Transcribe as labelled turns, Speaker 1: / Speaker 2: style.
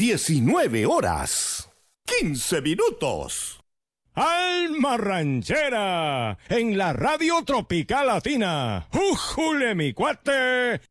Speaker 1: 19 horas, 15 minutos.
Speaker 2: Alma Ranchera, en la Radio Tropical Latina. ¡Újule, mi cuate!